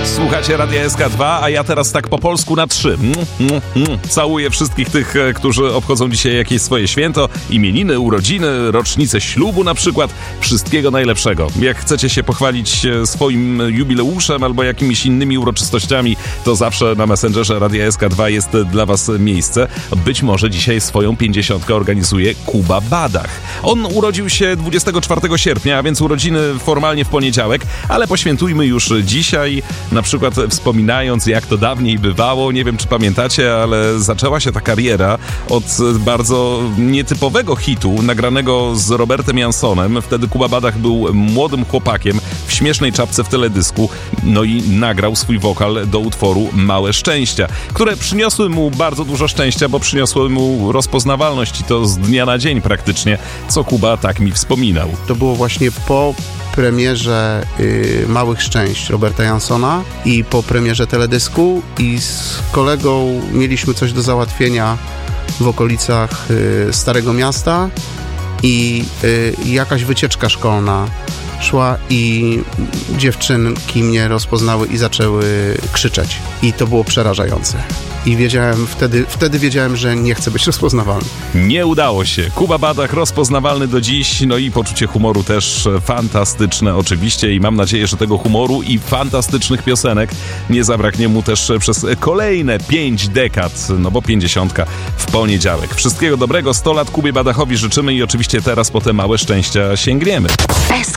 Słuchacie Radia SK2, a ja teraz tak po polsku na 3. Całuję wszystkich tych, którzy obchodzą dzisiaj jakieś swoje święto, imieniny, urodziny, rocznicę ślubu na przykład. Wszystkiego najlepszego. Jak chcecie się pochwalić swoim jubileuszem albo jakimiś innymi uroczystościami, to zawsze na Messengerze Radia SK2 jest dla was miejsce. Być może dzisiaj swoją 50 organizuje Kuba Badach. On urodził się 24 sierpnia, a więc urodziny formalnie w poniedziałek, ale poświętujmy już dzisiaj, na przykład wspominając, jak to dawniej bywało. Nie wiem, czy pamiętacie, ale zaczęła się ta kariera od bardzo nietypowego hitu, nagranego z Robertem Jansonem. Wtedy Kuba Badach był młodym chłopakiem w śmiesznej czapce w teledysku, no i nagrał swój wokal do utworu Małe Szczęścia, które przyniosły mu bardzo dużo szczęścia, bo przyniosły mu rozpoznawalność i to z dnia na dzień praktycznie, co Kuba tak mi wspominał. To było właśnie po premierze Małych Szczęść Roberta Jansona i po premierze teledysku i z kolegą mieliśmy coś do załatwienia w okolicach Starego Miasta i jakaś wycieczka szkolna szła i dziewczynki mnie rozpoznały i zaczęły krzyczeć. I to było przerażające. I wiedziałem, wtedy wiedziałem, że nie chcę być rozpoznawalny. Nie udało się. Kuba Badach rozpoznawalny do dziś, no i poczucie humoru też fantastyczne oczywiście i mam nadzieję, że tego humoru i fantastycznych piosenek nie zabraknie mu też przez kolejne 5 dekad, no bo 50 w poniedziałek. Wszystkiego dobrego, 100 lat Kubie Badachowi życzymy i oczywiście teraz po te małe szczęścia sięgniemy.